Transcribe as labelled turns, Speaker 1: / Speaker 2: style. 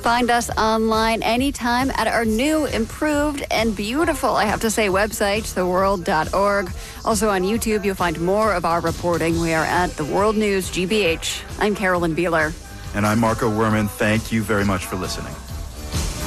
Speaker 1: Find us online anytime at our new, improved, and beautiful, I have to say, website, theworld.org. Also on YouTube, you'll find more of our reporting. We are at The World News GBH. I'm Carolyn Beeler.
Speaker 2: And I'm Marco Werman. Thank you very much for listening.